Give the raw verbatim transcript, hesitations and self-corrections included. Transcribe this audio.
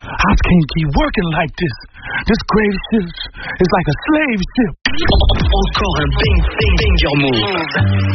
I can't keep working like this. This grave ship is like a slave ship. Encore un bang, bang, banger move.